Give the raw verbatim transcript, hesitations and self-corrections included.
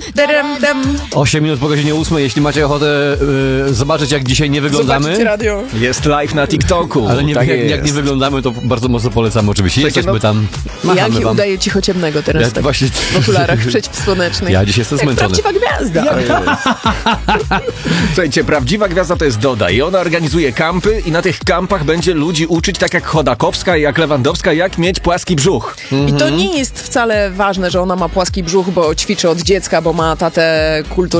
Darem, dam. osiem minut po godzinie ósmej. Jeśli macie ochotę yy, zobaczyć, jak dzisiaj nie wyglądamy. Zobaczycie radio. Jest live na TikToku. Ale nie, tak jak, jest. jak nie wyglądamy, to bardzo mocno polecam oczywiście. Słuchajcie, Jesteśmy tam, machamy Jaki wam. udaje cicho ciemnego teraz Ja tak właśnie... w okularach przeciwsłonecznych. Ja dzisiaj jestem Jak zmęczony. prawdziwa gwiazda. Tak jest. Słuchajcie, prawdziwa gwiazda to jest Doda i ona organizuje kampy i na tych kampach będzie ludzi uczyć, tak jak Chodakowska i jak Lewandowska, jak mieć płaski brzuch. I to nie jest wcale ważne, że ona ma płaski brzuch, bo ćwiczy od dziecka, bo ma tatę kulturę.